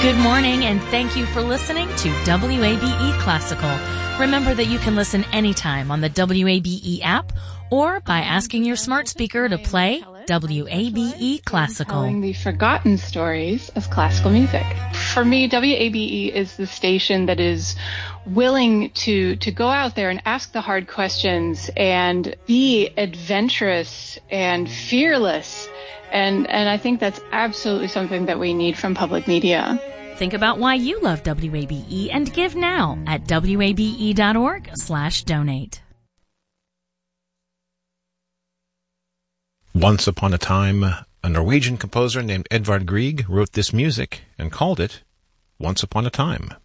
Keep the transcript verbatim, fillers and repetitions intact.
Good morning, and thank you for listening to W A B E Classical. Remember that you can listen anytime on the W A B E app or by asking your smart speaker to play W A B E Classical. Telling the forgotten stories of classical music. For me, W A B E is the station that is willing to to go out there and ask the hard questions and be adventurous and fearless. And and I think that's absolutely something that we need from public media. Think about why you love W A B E and give now at W A B E dot org slash donate. Once upon a time, a Norwegian composer named Edvard Grieg wrote this music and called it Once Upon a Time.